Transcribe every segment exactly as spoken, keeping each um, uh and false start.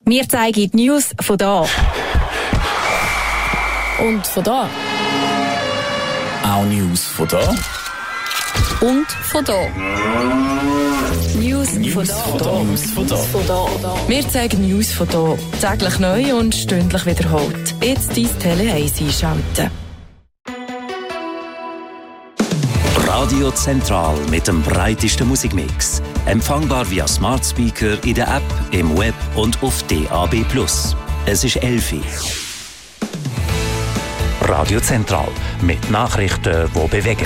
Wir zeigen die News von da. Und von da. Auch News von da. Und von da. News, News von da. von da. News von da. Von da. Wir zeigen News von da. Täglich neu und stündlich wiederholt. Jetzt dein Tele eins einschalten. Radio Zentral mit dem breitesten Musikmix. Empfangbar via Smart Speaker in der App, im Web und auf D A B plus. Es ist elf Uhr. Radio Zentral mit Nachrichten, die bewegen.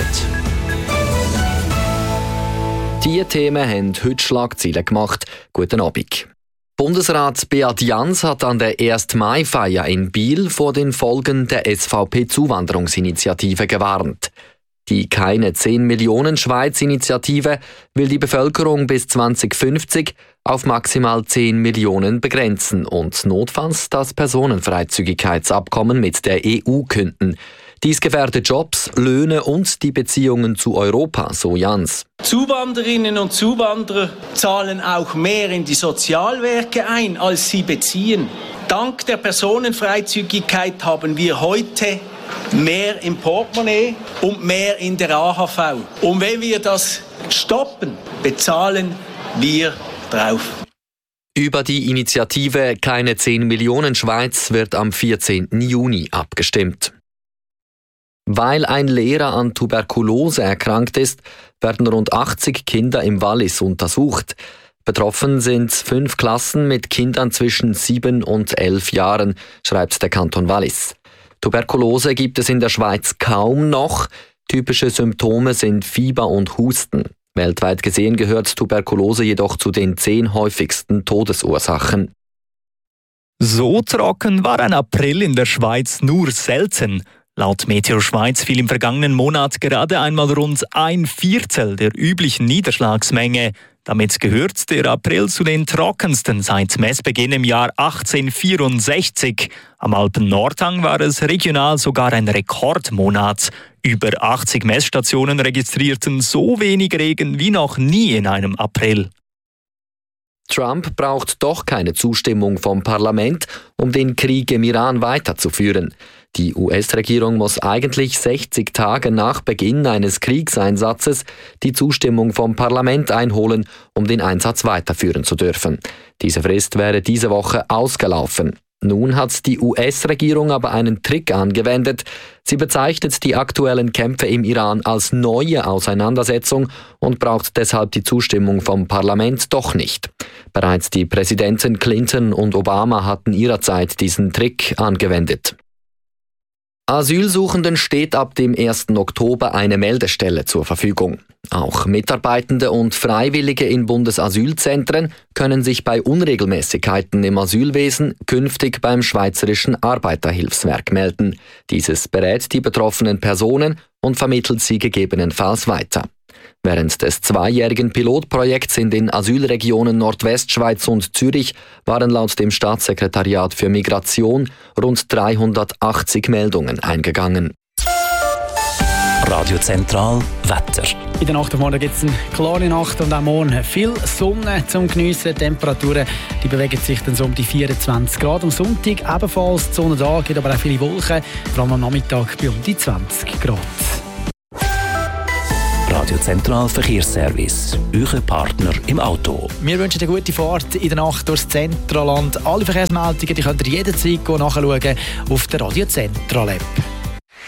Diese Themen haben heute Schlagzeilen gemacht. Guten Abend. Bundesrat Beat Jans hat an der ersten Mai-Feier in Biel vor den Folgen der S V P-Zuwanderungsinitiative gewarnt. Die Keine zehn Millionen Schweiz-Initiative will die Bevölkerung bis zwanzig fünfzig auf maximal zehn Millionen begrenzen und notfalls das Personenfreizügigkeitsabkommen mit der E U künden. Dies gefährde Jobs, Löhne und die Beziehungen zu Europa, so Jans. Zuwanderinnen und Zuwanderer zahlen auch mehr in die Sozialwerke ein, als sie beziehen. Dank der Personenfreizügigkeit haben wir heute mehr im Portemonnaie und mehr in der A H V. Und wenn wir das stoppen, bezahlen wir drauf. Über die Initiative Keine zehn Millionen Schweiz wird am vierzehnten Juni abgestimmt. Weil ein Lehrer an Tuberkulose erkrankt ist, werden rund achtzig Kinder im Wallis untersucht. Betroffen sind fünf Klassen mit Kindern zwischen sieben und elf Jahren, schreibt der Kanton Wallis. Tuberkulose gibt es in der Schweiz kaum noch. Typische Symptome sind Fieber und Husten. Weltweit gesehen gehört Tuberkulose jedoch zu den zehn häufigsten Todesursachen. So trocken war ein April in der Schweiz nur selten. Laut Meteo Schweiz fiel im vergangenen Monat gerade einmal rund ein Viertel der üblichen Niederschlagsmenge. Damit gehört der April zu den trockensten seit Messbeginn im Jahr achtzehnhundertvierundsechzig. Am Alpen-Nordhang war es regional sogar ein Rekordmonat. Über achtzig Messstationen registrierten so wenig Regen wie noch nie in einem April. Trump braucht doch keine Zustimmung vom Parlament, um den Krieg im Iran weiterzuführen. Die U S-Regierung muss eigentlich sechzig Tage nach Beginn eines Kriegseinsatzes die Zustimmung vom Parlament einholen, um den Einsatz weiterführen zu dürfen. Diese Frist wäre diese Woche ausgelaufen. Nun hat die U S-Regierung aber einen Trick angewendet. Sie bezeichnet die aktuellen Kämpfe im Iran als neue Auseinandersetzung und braucht deshalb die Zustimmung vom Parlament doch nicht. Bereits die Präsidenten Clinton und Obama hatten ihrerzeit diesen Trick angewendet. Asylsuchenden steht ab dem ersten Oktober eine Meldestelle zur Verfügung. Auch Mitarbeitende und Freiwillige in Bundesasylzentren können sich bei Unregelmäßigkeiten im Asylwesen künftig beim Schweizerischen Arbeiterhilfswerk melden. Dieses berät die betroffenen Personen und vermittelt sie gegebenenfalls weiter. Während des zweijährigen Pilotprojekts in den Asylregionen Nordwestschweiz und Zürich waren laut dem Staatssekretariat für Migration rund dreihundertachtzig Meldungen eingegangen. Radio Zentral Wetter. In der Nacht auf morgen gibt es eine klare Nacht und auch morgen viel Sonne zum Geniessen. Temperaturen die bewegen sich dann so um die vierundzwanzig Grad. Am Sonntag ebenfalls die Sonne da, gibt aber auch viele Wolken. Vor allem am Nachmittag bei um die zwanzig Grad. Radio Zentral Verkehrsservice. Euer Partner im Auto. Wir wünschen eine gute Fahrt in der Nacht durchs Zentralland. Alle Verkehrsmeldungen die könnt ihr jederzeit nachschauen auf der Radio Zentral App.